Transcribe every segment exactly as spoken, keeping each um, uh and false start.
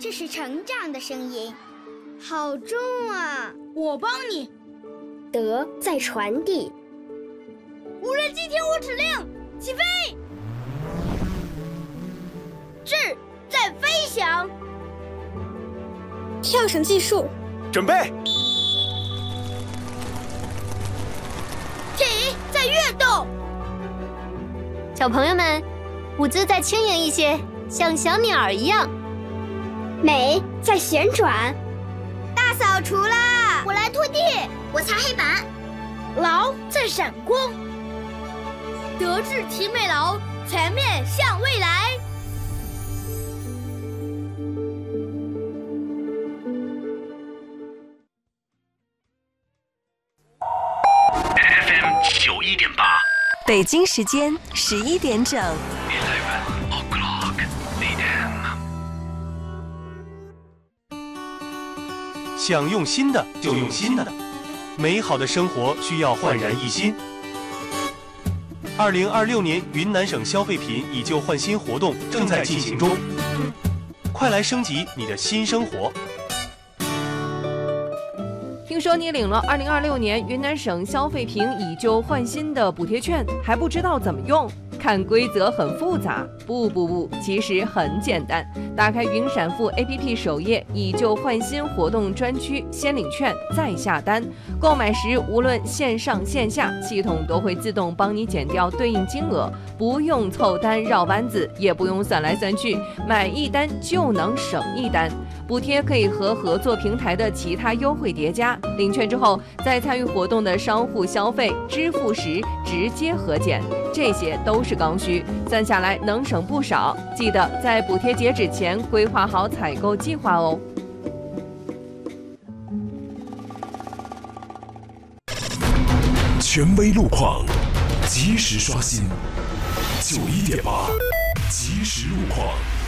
这是成长的声音，好重啊！ 我帮你。 德在传递。 无人机听我指令，起飞！智在飞翔。 跳绳技术， 准备。 体在跃动。 小朋友们，舞姿再轻盈一些，像小鸟儿一样。 美在旋转。 大扫除啦！ 我来拖地， 我擦黑板。 劳在闪光。德智体美劳，全面向未来。 F M 九一点八， 北京时间十一点整。 Eleven o'clock A M。 想用新的就用新的，美好的生活需要焕然一新。二零二六年云南省消费品以旧换新活动正在进行中，快来升级你的新生活。 听说你领了二零二六年云南省消费品以旧换新的补贴券，还不知道怎么用？看规则很复杂，不不不，其实很简单。打开云闪付 A P P 首页以旧换新活动专区，先领券再下单。购买时无论线上线下，系统都会自动帮你减掉对应金额，不用凑单绕弯子，也不用算来算去，买一单就能省一单。补贴可以和合作平台的其他优惠叠加，领券之后在参与活动的商户消费支付时直接核减，这些都是刚需，算下来能省不少。记得在补贴截止前规划好采购计划哦。 权威路况，及时刷新。九一点八，及时路况。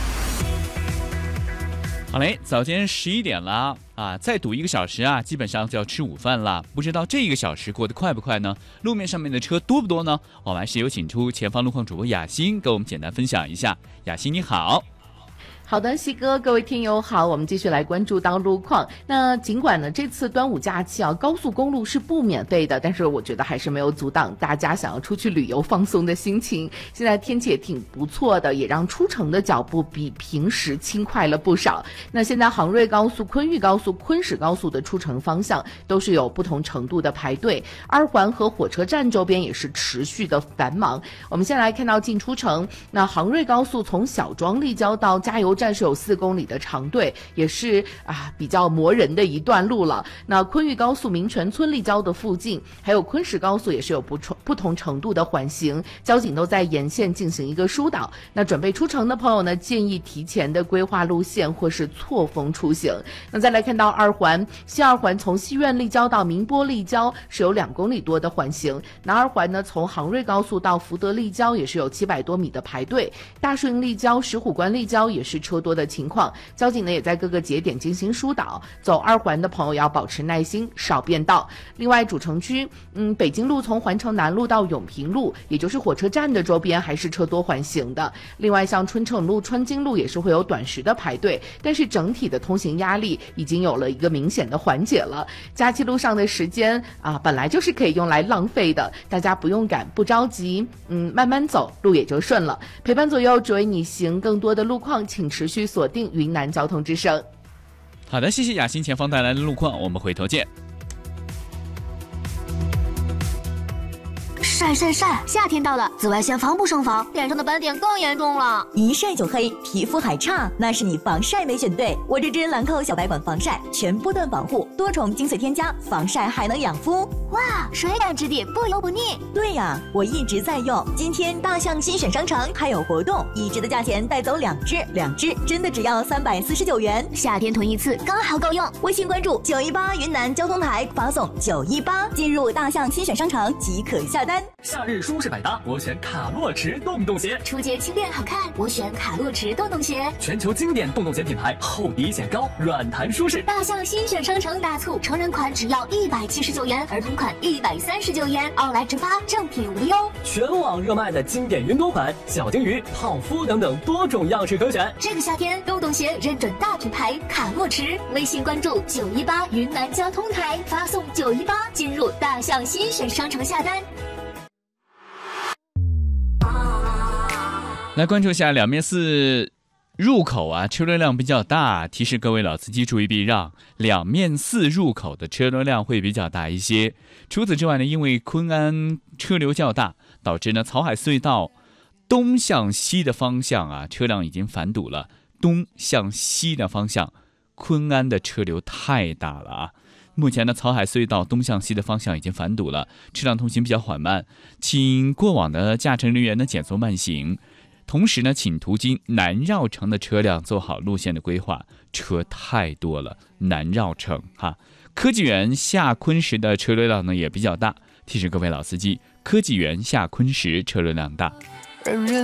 好嘞，早间十一点了啊，再堵一个小时啊，基本上就要吃午饭了。不知道这一个小时过得快不快呢？路面上面的车多不多呢？我们还是有请出前方路况主播雅欣，给我们简单分享一下。雅欣你好。 好的，西哥，各位听友好，我们继续来关注到路况。那尽管呢，这次端午假期啊，高速公路是不免费的，但是我觉得还是没有阻挡大家想要出去旅游放松的心情。现在天气也挺不错的，也让出城的脚步比平时轻快了不少。那现在杭瑞高速、昆玉高速、昆史高速的出城方向都是有不同程度的排队，二环和火车站周边也是持续的繁忙。我们先来看到进出城，那杭瑞高速从小庄立交到加油站是有四公里的长队，也是啊比较磨人的一段路了。那昆玉高速民权村立交的附近，还有昆史高速也是有不不同程度的缓行，交警都在沿线进行一个疏导。那准备出城的朋友呢，建议提前的规划路线或是错峰出行。那再来看到二环，西二环从西苑立交到民波立交是有两公里多的缓行，南二环呢从杭瑞高速到福德立交也是有七百多米的排队，大顺立交、石虎关立交也是车多的情况，交警呢也在各个节点进行疏导，走二环的朋友要保持耐心，少变道。另外主城区，嗯，北京路从环城南路到永平路，也就是火车站的周边还是车多缓行的。另外像春城路、川津路也是会有短时的排队，但是整体的通行压力已经有了一个明显的缓解了。假期路上的时间啊，本来就是可以用来浪费的，大家不用赶，不着急，嗯，慢慢走，路也就顺了。陪伴左右，只为你行。更多的路况，请持续锁定云南交通之声。 好的，谢谢雅欣前方带来的路况，我们回头见。 晒晒晒！夏天到了，紫外线防不胜防，脸上的斑点更严重了。 一晒就黑，皮肤还差，那是你防晒没选对。我这支兰蔻小白管防晒，全波段防护，多重精粹添加，防晒还能养肤。 哇，水感质地，不油不腻。 对呀，我一直在用。今天大象新选商城还有活动，一支的价钱带走两支，两支真的只要三百四十九元。 夏天囤一次刚好够用。 微信关注九一八云南交通台，发送九一八进入大象新选商城即可下单。 夏日舒适百搭，我选卡洛驰洞洞鞋。 出街轻便好看，我选卡洛驰洞洞鞋。 全球经典洞洞鞋品牌，厚底显高，软弹舒适。 大象新选商城大促，成人款只要一百七十九元，儿童款一百三十九元，奥莱直发，正品无忧。 全网热卖的经典云朵款、小金鱼、泡芙等等多种样式可选。 这个夏天，洞洞鞋认准大品牌卡洛驰，微信关注九一八云南交通台，发送九一八进入大象新选商城下单。 来关注一下两面寺入口啊，车流量比较大，提示各位老司机注意避让。两面寺入口的车流量会比较大一些。除此之外呢，因为昆安车流较大，导致呢草海隧道东向西的方向啊，车辆已经繁堵了。东向西的方向，昆安的车流太大了啊！目前呢，草海隧道东向西的方向已经繁堵了，车辆通行比较缓慢，请过往的驾乘人员呢减速慢行。同时呢，请途经南绕城的车辆做好路线的规划，车太多了，南绕城哈。科技园下昆石的车流量呢也比较大，提示各位老司机，科技园下昆石车流量大。人人